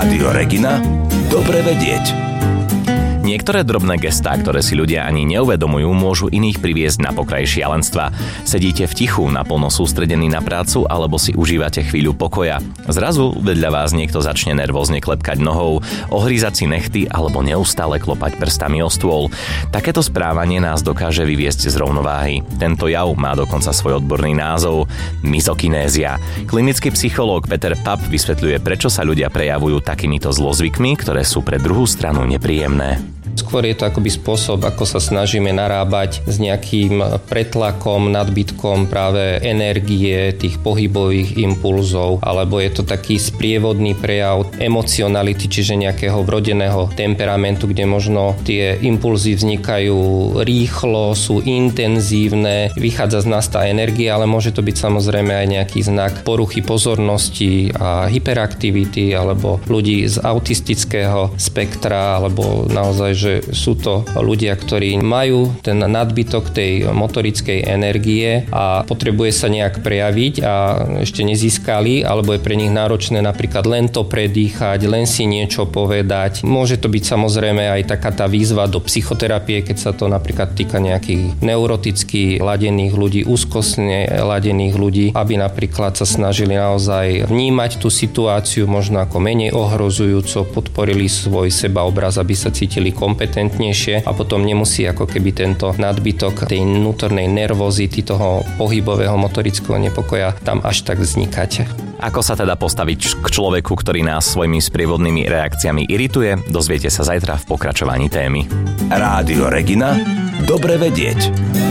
Rádio Regina. Dobre vedieť. Niektoré drobné gestá, ktoré si ľudia ani neuvedomujú, môžu iných priviesť na pokraj šialenstva. Sedíte v tichu, naplno sústredení na prácu, alebo si užívate chvíľu pokoja. Zrazu vedľa vás niekto začne nervózne klepkať nohou, ohrízať si nechty alebo neustále klopať prstami o stôl. Takéto správanie nás dokáže vyviesť z rovnováhy. Tento jav má dokonca svoj odborný názov – mizokinézia. Klinický psychológ Peter Papp vysvetľuje, prečo sa ľudia prejavujú takýmito zlozvykmi, ktoré sú pre druhú stranu nepríjemné. Skôr je to akoby spôsob, ako sa snažíme narábať s nejakým pretlakom, nadbytkom práve energie, tých pohybových impulzov, alebo je to taký sprievodný prejav emocionality, čiže nejakého vrodeného temperamentu, kde možno tie impulzy vznikajú rýchlo, sú intenzívne, vychádza z nás tá energia, ale môže to byť samozrejme aj nejaký znak poruchy pozornosti a hyperaktivity, alebo ľudí z autistického spektra, alebo naozaj, že sú to ľudia, ktorí majú ten nadbytok tej motorickej energie a potrebuje sa nejak prejaviť a ešte nezískali, alebo je pre nich náročné napríklad len to predýchať, len si niečo povedať. Môže to byť samozrejme aj taká tá výzva do psychoterapie, keď sa to napríklad týka nejakých neuroticky ladených ľudí, úzkostne ladených ľudí, aby napríklad sa snažili naozaj vnímať tú situáciu možno ako menej ohrozujúco, podporili svoj sebaobraz, aby sa cítili kompetentnejšie a potom nemusí ako keby tento nadbytok tej vnútornej nervozity, toho pohybového motorického nepokoja tam až tak vznikať. Ako sa teda postaviť k človeku, ktorý nás svojimi sprievodnými reakciami irituje, dozviete sa zajtra v pokračovaní témy. Rádio Regina. Dobre vedieť.